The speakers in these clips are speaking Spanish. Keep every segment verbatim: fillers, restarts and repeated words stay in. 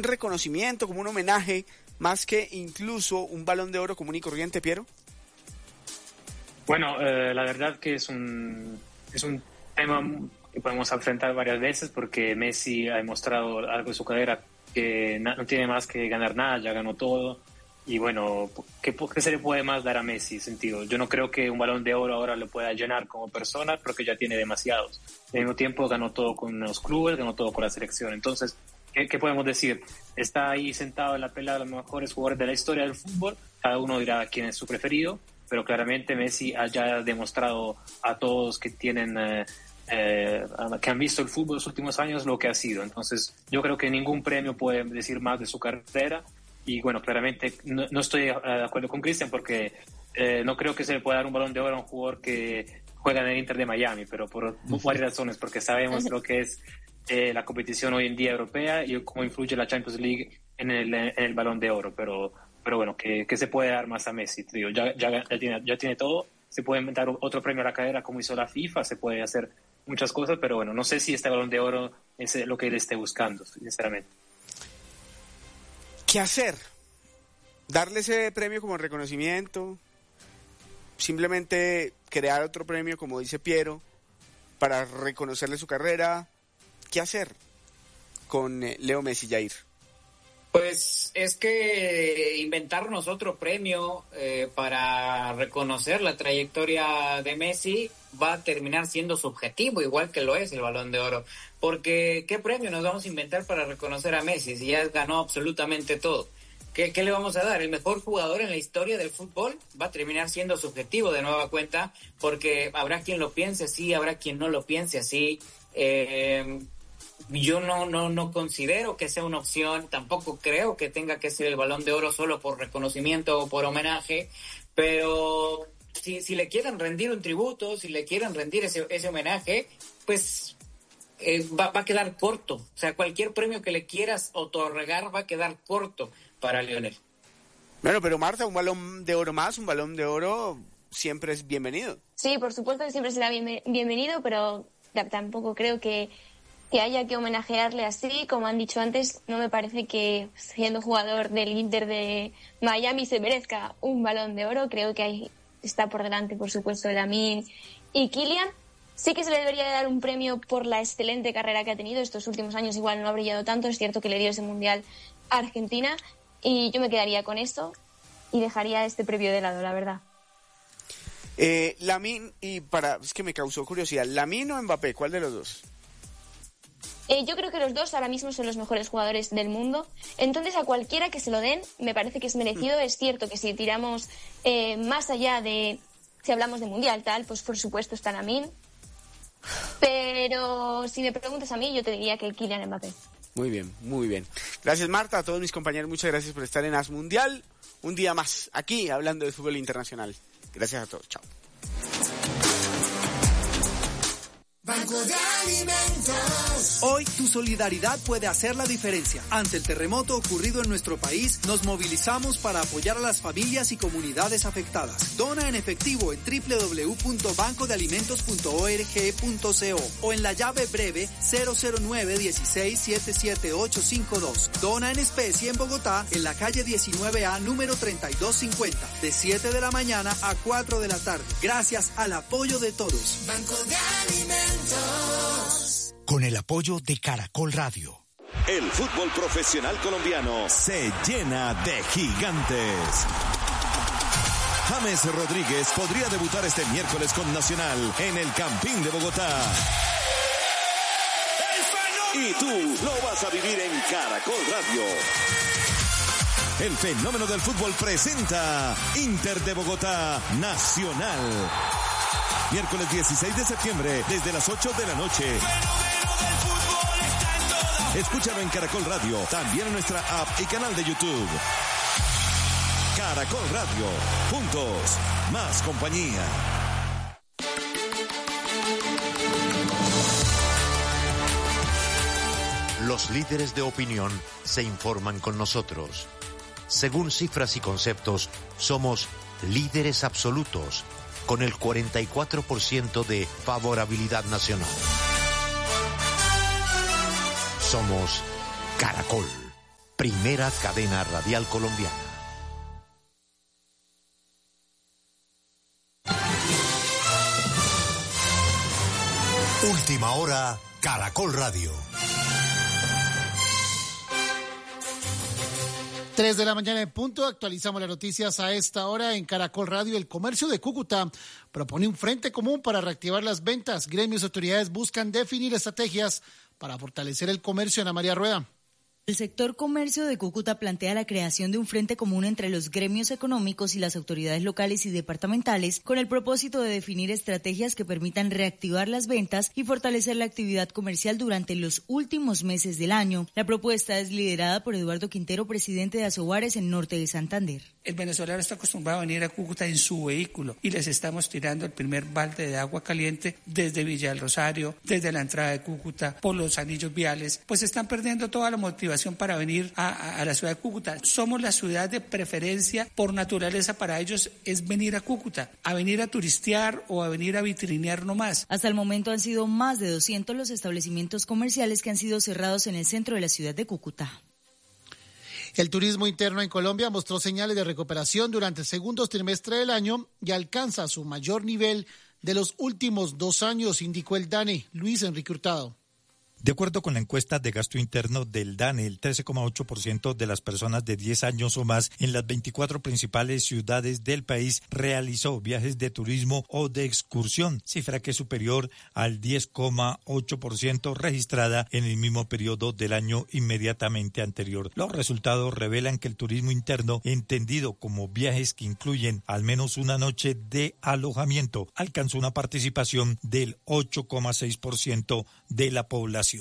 reconocimiento, como un homenaje, más que incluso un Balón de Oro común y corriente, Piero? Bueno, eh, la verdad que es un, es un tema que podemos enfrentar varias veces porque Messi ha demostrado algo de su carrera que na- no tiene más que ganar nada, ya ganó todo. Y bueno, ¿qué, ¿qué se le puede más dar a Messi? Sentido? Yo no creo que un Balón de Oro ahora lo pueda llenar como persona porque ya tiene demasiados. Al mismo tiempo ganó todo con los clubes, ganó todo con la selección. Entonces, ¿qué, qué podemos decir? Está ahí sentado en la pelea de los mejores jugadores de la historia del fútbol. Cada uno dirá quién es su preferido, pero claramente Messi ha ya demostrado a todos que tienen... Eh, Eh, que han visto el fútbol los últimos años lo que ha sido. Entonces yo creo que ningún premio puede decir más de su carrera y bueno, claramente no, no estoy uh, de acuerdo con Cristian porque eh, no creo que se le pueda dar un Balón de Oro a un jugador que juega en el Inter de Miami, pero por varias razones, porque sabemos lo que es eh, la competición hoy en día europea y cómo influye la Champions League en el, en el Balón de Oro, pero, pero bueno, que, que se puede dar más a Messi, tío. Ya, ya, ya, tiene, ya tiene todo, se puede inventar otro premio a la carrera como hizo la FIFA, se puede hacer muchas cosas, pero bueno, no sé si este Balón de Oro es lo que él esté buscando, sinceramente. ¿Qué hacer? ¿Darle ese premio como reconocimiento? ¿Simplemente crear otro premio, como dice Piero, para reconocerle su carrera? ¿Qué hacer con eh, Leo Messi, Jair? Pues es que inventarnos otro premio eh, para reconocer la trayectoria de Messi va a terminar siendo subjetivo, igual que lo es el Balón de Oro. Porque ¿qué premio nos vamos a inventar para reconocer a Messi si ya ganó absolutamente todo? ¿Qué, qué le vamos a dar? ¿El mejor jugador en la historia del fútbol? Va a terminar siendo subjetivo de nueva cuenta, porque habrá quien lo piense así, habrá quien no lo piense así. Eh... Yo no, no, no considero que sea una opción, tampoco creo que tenga que ser el Balón de Oro solo por reconocimiento o por homenaje, pero si, si le quieren rendir un tributo, si le quieren rendir ese, ese homenaje, pues eh, va, va a quedar corto. O sea, cualquier premio que le quieras otorgar va a quedar corto para Lionel. Bueno, pero Marta, un Balón de Oro más, un Balón de Oro siempre es bienvenido. Sí, por supuesto que siempre será bien, bienvenido, pero tampoco creo que que haya que homenajearle así. Como han dicho antes, no me parece que siendo jugador del Inter de Miami se merezca un Balón de Oro. Creo que ahí está por delante, por supuesto, Lamine y Kylian. Sí que se le debería dar un premio por la excelente carrera que ha tenido. Estos últimos años igual no ha brillado tanto. Es cierto que le dio ese Mundial a Argentina y yo me quedaría con esto y dejaría este premio de lado, la verdad. Eh, Lamine, y para, es que me causó curiosidad, ¿Lamine o Mbappé? ¿Cuál de los dos? Eh, yo creo que los dos ahora mismo son los mejores jugadores del mundo. Entonces, a cualquiera que se lo den, me parece que es merecido. Es cierto que si tiramos eh, más allá de, si hablamos de Mundial tal, pues por supuesto está Lamine. Pero si me preguntas a mí, yo te diría que Kylian Mbappé. Muy bien, muy bien. Gracias, Marta, a todos mis compañeros, muchas gracias por estar en As Mundial. Un día más, aquí, hablando de fútbol internacional. Gracias a todos, chao. Banco de Alimentos. Hoy tu solidaridad puede hacer la diferencia. Ante el terremoto ocurrido en nuestro país, nos movilizamos para apoyar a las familias y comunidades afectadas. Dona en efectivo en doble u doble u doble u punto banco de alimentos punto org punto co o en la llave breve cero cero nueve uno seis siete siete ocho cinco dos. Dona en especie en Bogotá, en la calle diecinueve A, número treinta y dos cincuenta, de siete de la mañana a cuatro de la tarde. Gracias al apoyo de todos. Banco de Alimentos. Con el apoyo de Caracol Radio. El fútbol profesional colombiano se llena de gigantes. James Rodríguez podría debutar este miércoles con Nacional en el Campín de Bogotá. Y tú lo vas a vivir en Caracol Radio. El fenómeno del fútbol presenta Inter de Bogotá Nacional. Miércoles dieciséis de septiembre, desde las ocho de la noche. Escúchalo en Caracol Radio, también en nuestra app y canal de YouTube. Caracol Radio, juntos, más compañía. Los líderes de opinión se informan con nosotros. Según cifras y conceptos, somos líderes absolutos, con el cuarenta y cuatro por ciento de favorabilidad nacional. Somos Caracol. primera cadena radial colombiana. Última hora, Caracol Radio. Tres de la mañana en punto, actualizamos las noticias a esta hora en Caracol Radio. El comercio de Cúcuta propone un frente común para reactivar las ventas. Gremios y autoridades buscan definir estrategias para fortalecer el comercio. Ana María Rueda. El sector comercio de Cúcuta plantea la creación de un frente común entre los gremios económicos y las autoridades locales y departamentales con el propósito de definir estrategias que permitan reactivar las ventas y fortalecer la actividad comercial durante los últimos meses del año. La propuesta es liderada por Eduardo Quintero, presidente de Asobares en Norte de Santander. El venezolano está acostumbrado a venir a Cúcuta en su vehículo y les estamos tirando el primer balde de agua caliente desde Villa del Rosario, desde la entrada de Cúcuta, por los anillos viales, pues están perdiendo toda la motivación para venir a, a, a la ciudad de Cúcuta. Somos la ciudad de preferencia por naturaleza para ellos, es venir a Cúcuta, a venir a turistear o a venir a vitrinear nomás. Hasta el momento han sido más de doscientos los establecimientos comerciales que han sido cerrados en el centro de la ciudad de Cúcuta. El turismo interno en Colombia mostró señales de recuperación durante el segundo trimestre del año y alcanza su mayor nivel de los últimos dos años, indicó el DANE. Luis Enrique Hurtado. De acuerdo con la encuesta de gasto interno del DANE, el trece coma ocho por ciento de las personas de diez años o más en las veinticuatro principales ciudades del país realizó viajes de turismo o de excursión, cifra que es superior al diez coma ocho por ciento registrada en el mismo periodo del año inmediatamente anterior. Los resultados revelan que el turismo interno, entendido como viajes que incluyen al menos una noche de alojamiento, alcanzó una participación del ocho coma seis por ciento de la población.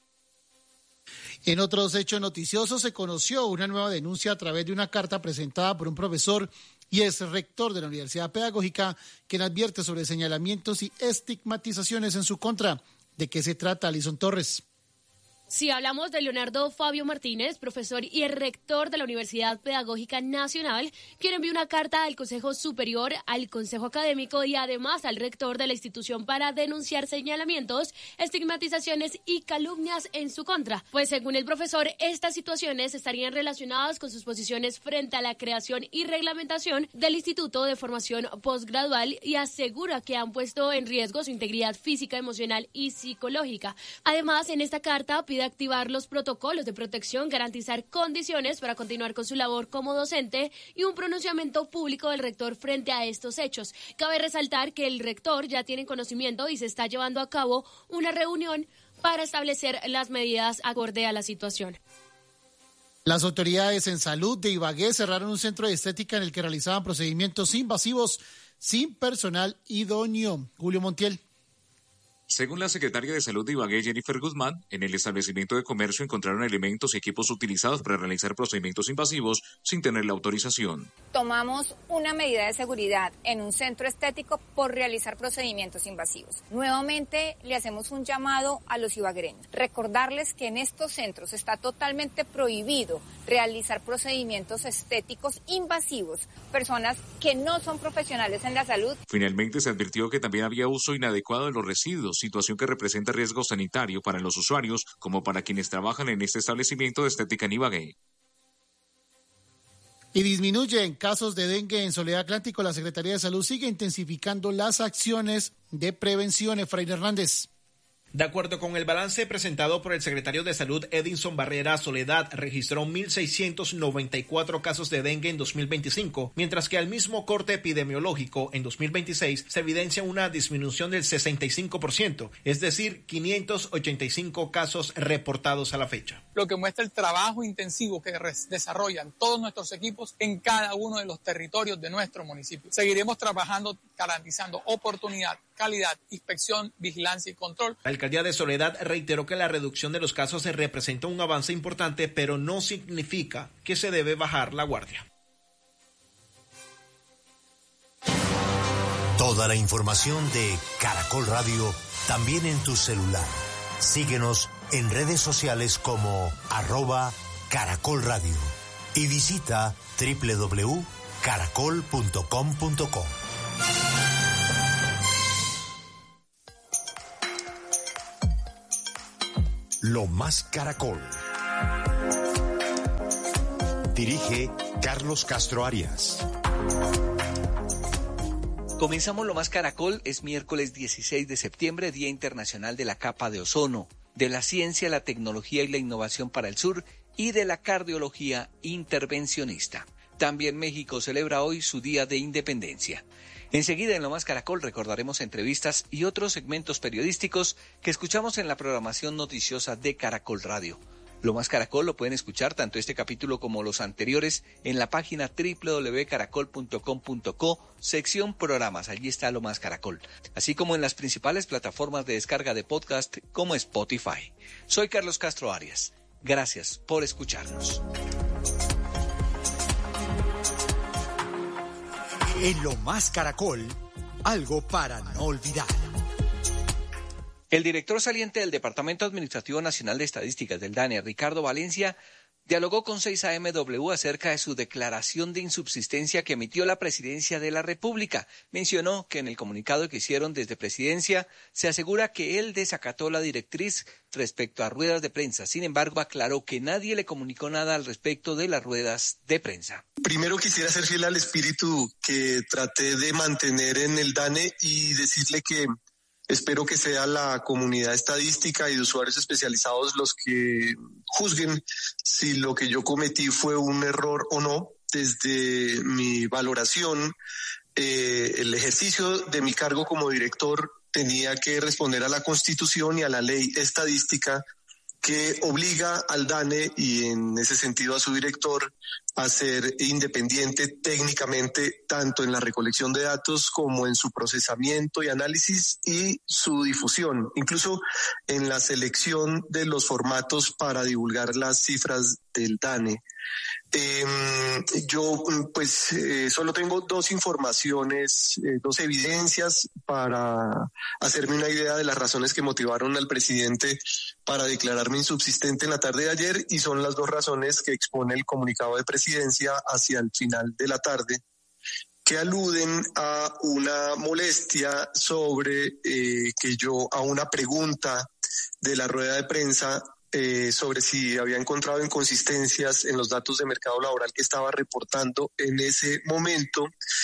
En otros hechos noticiosos se conoció una nueva denuncia a través de una carta presentada por un profesor y ex rector de la Universidad Pedagógica, quien advierte sobre señalamientos y estigmatizaciones en su contra. ¿De qué se trata, Alison Torres? Si hablamos de Leonardo Fabio Martínez, profesor y rector de la Universidad Pedagógica Nacional, quien envió una carta al Consejo Superior, al Consejo Académico y además al rector de la institución para denunciar señalamientos, estigmatizaciones y calumnias en su contra. Pues según el profesor, estas situaciones estarían relacionadas con sus posiciones frente a la creación y reglamentación del Instituto de Formación Postgradual y asegura que han puesto en riesgo su integridad física, emocional y psicológica. Además, en esta carta pide activar los protocolos de protección, garantizar condiciones para continuar con su labor como docente y un pronunciamiento público del rector frente a estos hechos. Cabe resaltar que el rector ya tiene conocimiento y se está llevando a cabo una reunión para establecer las medidas acorde a la situación. Las autoridades en salud de Ibagué cerraron un centro de estética en el que realizaban procedimientos invasivos sin personal idóneo. Julio Montiel. Según la secretaria de Salud de Ibagué, Jennifer Guzmán, en el establecimiento de comercio encontraron elementos y equipos utilizados para realizar procedimientos invasivos sin tener la autorización. Tomamos una medida de seguridad en un centro estético por realizar procedimientos invasivos. Nuevamente le hacemos un llamado a los ibaguereños. Recordarles que en estos centros está totalmente prohibido realizar procedimientos estéticos invasivos. Personas que no son profesionales en la salud. Finalmente se advirtió que también había uso inadecuado de los residuos, situación que representa riesgo sanitario para los usuarios como para quienes trabajan en este establecimiento de estética en Ibagué. Y disminuye en casos de dengue en Soledad Atlántico. La Secretaría de Salud sigue intensificando las acciones de prevención. Efraín Hernández. De acuerdo con el balance presentado por el secretario de Salud Edinson Barrera, Soledad registró mil seiscientos noventa y cuatro casos de dengue en dos mil veinticinco, mientras que al mismo corte epidemiológico en dos mil veintiséis se evidencia una disminución del sesenta y cinco por ciento, es decir, quinientos ochenta y cinco casos reportados a la fecha. Lo que muestra el trabajo intensivo que desarrollan todos nuestros equipos en cada uno de los territorios de nuestro municipio. Seguiremos trabajando garantizando oportunidad, calidad, inspección, vigilancia y control. La alcaldía de Soledad reiteró que la reducción de los casos representa un avance importante, pero no significa que se debe bajar la guardia. Toda la información de Caracol Radio también en tu celular. Síguenos en redes sociales como arroba Caracol Radio y visita doble u doble u doble u punto caracol punto com punto co. Lo más Caracol. Dirige Carlos Castro Arias. Comenzamos Lo Más Caracol, es miércoles dieciséis de septiembre, Día Internacional de la Capa de Ozono, de la ciencia, la tecnología y la innovación para el sur y de la cardiología intervencionista. También México celebra hoy su Día de Independencia. Enseguida en Lo Más Caracol recordaremos entrevistas y otros segmentos periodísticos que escuchamos en la programación noticiosa de Caracol Radio. Lo Más Caracol lo pueden escuchar tanto este capítulo como los anteriores en la página doble u doble u doble u punto caracol punto com punto co, sección programas, allí está Lo Más Caracol, así como en las principales plataformas de descarga de podcast como Spotify. Soy Carlos Castro Arias, gracias por escucharnos. En Lo Más Caracol, algo para no olvidar. El director saliente del Departamento Administrativo Nacional de Estadísticas del DANE, Ricardo Valencia, dialogó con seis A M W acerca de su declaración de insubsistencia que emitió la Presidencia de la República. Mencionó que en el comunicado que hicieron desde Presidencia se asegura que él desacató la directriz respecto a ruedas de prensa. Sin embargo, aclaró que nadie le comunicó nada al respecto de las ruedas de prensa. Primero quisiera ser fiel al espíritu que traté de mantener en el DANE y decirle que espero que sea la comunidad estadística y de usuarios especializados los que juzguen si lo que yo cometí fue un error o no. Desde mi valoración, eh, el ejercicio de mi cargo como director tenía que responder a la Constitución y a la ley estadística que obliga al DANE y en ese sentido a su director a ser independiente técnicamente tanto en la recolección de datos como en su procesamiento y análisis y su difusión, incluso en la selección de los formatos para divulgar las cifras del DANE. Eh, yo pues eh, solo tengo dos informaciones, eh, dos evidencias para hacerme una idea de las razones que motivaron al presidente para declararme insubsistente en la tarde de ayer y son las dos razones que expone el comunicado de presidencia hacia el final de la tarde, que aluden a una molestia sobre eh, que yo a una pregunta de la rueda de prensa Eh, sobre si había encontrado inconsistencias en los datos de mercado laboral que estaba reportando en ese momento,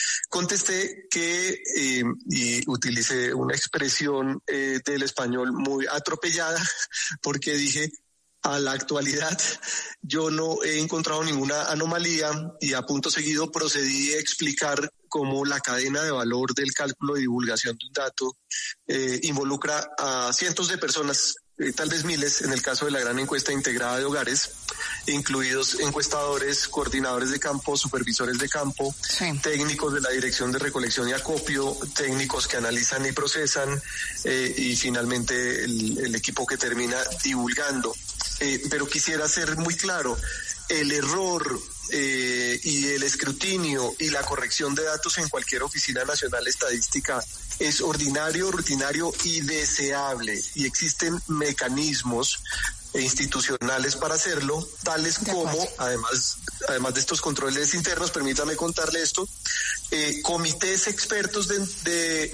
contesté que, eh, y utilicé una expresión eh, del español muy atropellada, porque dije, a la actualidad yo no he encontrado ninguna anomalía y a punto seguido procedí a explicar cómo la cadena de valor del cálculo y divulgación de un dato eh, involucra a cientos de personas, Eh, tal vez miles, en el caso de la gran encuesta integrada de hogares, incluidos encuestadores, coordinadores de campo, supervisores de campo, sí. técnicos de la Dirección de Recolección y Acopio, técnicos que analizan y procesan, eh, y finalmente el, el equipo que termina divulgando. Eh, pero quisiera ser muy claro, el error eh, y el escrutinio y la corrección de datos en cualquier oficina nacional estadística es ordinario, rutinario y deseable, y existen mecanismos institucionales para hacerlo, tales como, además, además de estos controles internos, permítame contarle esto, eh, comités expertos de, de,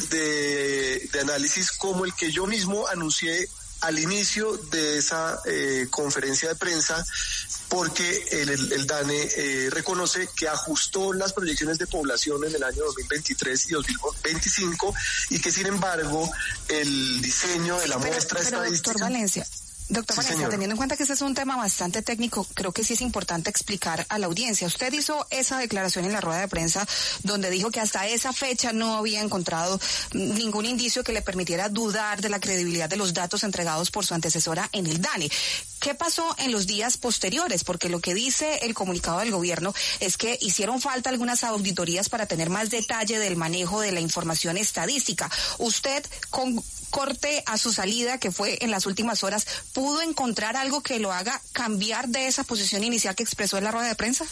de, de análisis como el que yo mismo anuncié al inicio de esa eh, conferencia de prensa, porque el, el, el DANE eh, reconoce que ajustó las proyecciones de población en el año dos mil veintitrés y dos mil veinticinco y que sin embargo el diseño de la pero, muestra pero, estadística... Doctor Valencia, Doctor sí, Valencia, señor. teniendo en cuenta que este es un tema bastante técnico, creo que sí es importante explicar a la audiencia. Usted hizo esa declaración en la rueda de prensa donde dijo que hasta esa fecha no había encontrado ningún indicio que le permitiera dudar de la credibilidad de los datos entregados por su antecesora en el DANE. ¿Qué pasó en los días posteriores? Porque lo que dice el comunicado del gobierno es que hicieron falta algunas auditorías para tener más detalle del manejo de la información estadística. Usted, con corte a su salida, que fue en las últimas horas, ¿pudo encontrar algo que lo haga cambiar de esa posición inicial que expresó en la rueda de prensa?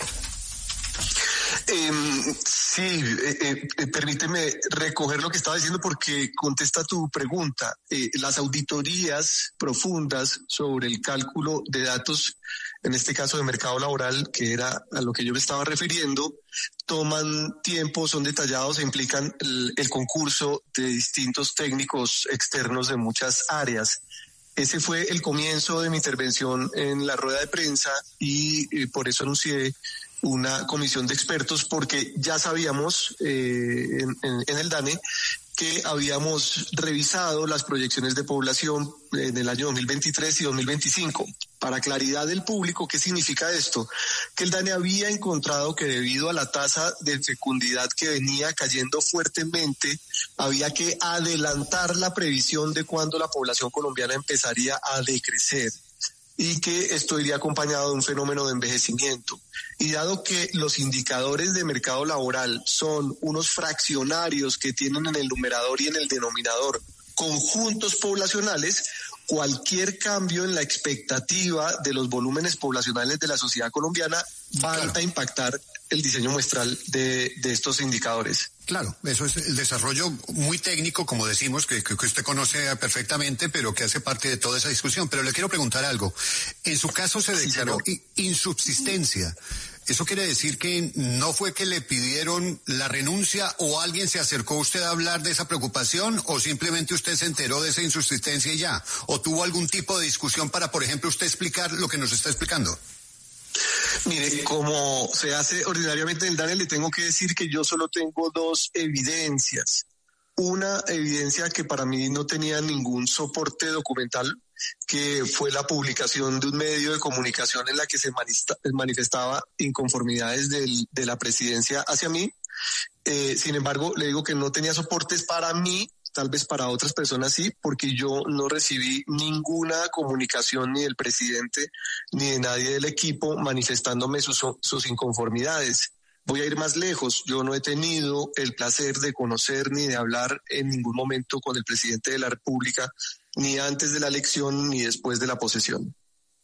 Eh, sí, eh, eh, permíteme recoger lo que estaba diciendo porque contesta tu pregunta. Eh, las auditorías profundas sobre el cálculo de datos, en este caso de mercado laboral, que era a lo que yo me estaba refiriendo, toman tiempo, son detallados e implican el, el concurso de distintos técnicos externos de muchas áreas. Ese fue el comienzo de mi intervención en la rueda de prensa y eh, por eso anuncié una comisión de expertos porque ya sabíamos eh, en, en, en el DANE que habíamos revisado las proyecciones de población en el año dos mil veintitrés y dos mil veinticinco. Para claridad del público, ¿qué significa esto? Que el DANE había encontrado que debido a la tasa de fecundidad que venía cayendo fuertemente, había que adelantar la previsión de cuándo la población colombiana empezaría a decrecer, y que esto iría acompañado de un fenómeno de envejecimiento. Y dado que los indicadores de mercado laboral son unos fraccionarios que tienen en el numerador y en el denominador conjuntos poblacionales, cualquier cambio en la expectativa de los volúmenes poblacionales de la sociedad colombiana van claro. a impactar el diseño muestral de, de estos indicadores. Claro, eso es el desarrollo muy técnico, como decimos, que, que usted conoce perfectamente, pero que hace parte de toda esa discusión. Pero le quiero preguntar algo. En su caso se declaró sí, insubsistencia. ¿Eso quiere decir que no fue que le pidieron la renuncia o alguien se acercó a usted a hablar de esa preocupación o simplemente usted se enteró de esa insubsistencia y ya? ¿O tuvo algún tipo de discusión para, por ejemplo, usted explicar lo que nos está explicando? Mire, como se hace ordinariamente en el DANE, le tengo que decir que yo solo tengo dos evidencias. Una evidencia que para mí no tenía ningún soporte documental, que fue la publicación de un medio de comunicación en la que se manifestaba inconformidades del, de la presidencia hacia mí. Eh, sin embargo, le digo que no tenía soportes para mí, tal vez para otras personas sí, porque yo no recibí ninguna comunicación ni del presidente ni de nadie del equipo manifestándome sus, sus inconformidades. Voy a ir más lejos. Yo no he tenido el placer de conocer ni de hablar en ningún momento con el presidente de la República, ni antes de la elección ni después de la posesión.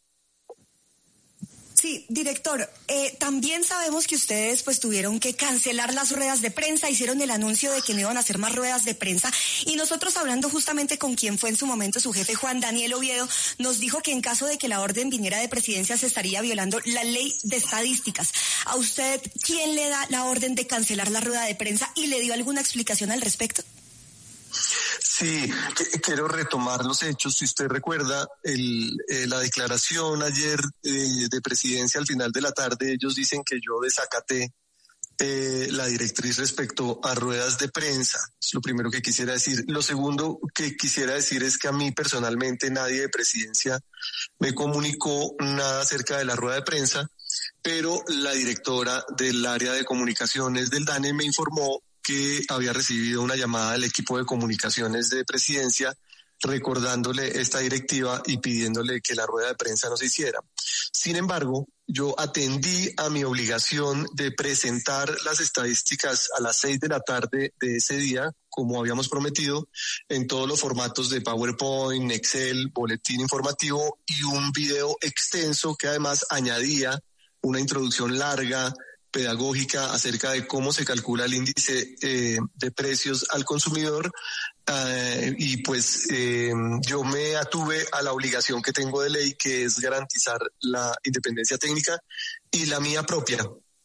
Sí, director, eh, también sabemos que ustedes pues tuvieron que cancelar las ruedas de prensa, hicieron el anuncio de que no iban a hacer más ruedas de prensa y nosotros hablando justamente con quien fue en su momento su jefe Juan Daniel Oviedo, nos dijo que en caso de que la orden viniera de presidencia se estaría violando la ley de estadísticas. ¿A usted quién le da la orden de cancelar la rueda de prensa y le dio alguna explicación al respecto? Sí, quiero retomar los hechos. Si usted recuerda el, eh, la declaración ayer eh, de presidencia al final de la tarde, ellos dicen que yo desacaté eh, la directriz respecto a ruedas de prensa. Es lo primero que quisiera decir. Lo segundo que quisiera decir es que a mí personalmente nadie de presidencia me comunicó nada acerca de la rueda de prensa, pero la directora del área de comunicaciones del DANE me informó que había recibido una llamada del equipo de comunicaciones de presidencia recordándole esta directiva y pidiéndole que la rueda de prensa no se hiciera. Sin embargo, yo atendí a mi obligación de presentar las estadísticas a las seis de la tarde de ese día, como habíamos prometido, en todos los formatos de PowerPoint, Excel, boletín informativo y un video extenso que además añadía una introducción larga, pedagógica acerca de cómo se calcula el índice eh, de precios al consumidor eh, y pues eh, yo me atuve a la obligación que tengo de ley, que es garantizar la independencia técnica y la mía propia.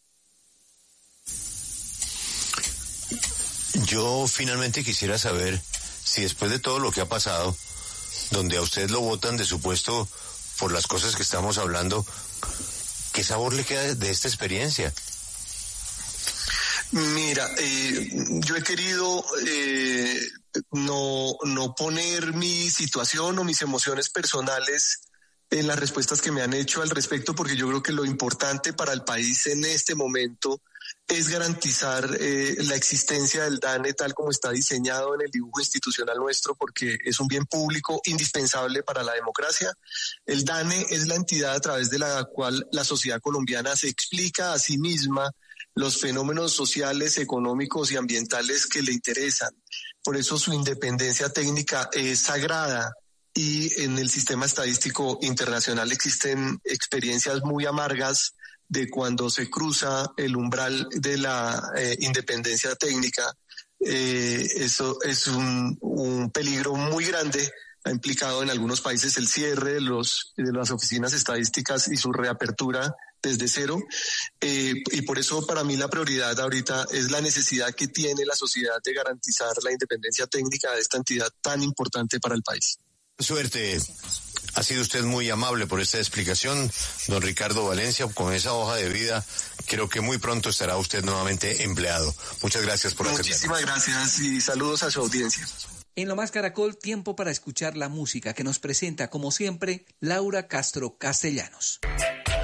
Yo finalmente quisiera saber si después de todo lo que ha pasado, donde a usted lo botan de su puesto por las cosas que estamos hablando, ¿qué sabor le queda de esta experiencia? Mira, eh, yo he querido eh, no, no poner mi situación o mis emociones personales en las respuestas que me han hecho al respecto, porque yo creo que lo importante para el país en este momento es garantizar eh, la existencia del DANE tal como está diseñado en el dibujo institucional nuestro, porque es un bien público indispensable para la democracia. El DANE es la entidad a través de la cual la sociedad colombiana se explica a sí misma los fenómenos sociales, económicos y ambientales que le interesan. Por eso su independencia técnica es sagrada y en el sistema estadístico internacional existen experiencias muy amargas de cuando se cruza el umbral de la eh, independencia técnica. Eh, eso es un, un peligro muy grande. Ha implicado en algunos países el cierre de, los, de las oficinas estadísticas y su reapertura desde cero, eh, y por eso para mí la prioridad ahorita es la necesidad que tiene la sociedad de garantizar la independencia técnica de esta entidad tan importante para el país. Suerte. Ha sido usted muy amable por esta explicación, don Ricardo Valencia. Con esa hoja de vida, creo que muy pronto estará usted nuevamente empleado. Muchas gracias por atendernos. Muchísimas gracias y saludos a su audiencia. En Lo Más Caracol, tiempo para escuchar la música que nos presenta, como siempre, Laura Castro Castellanos.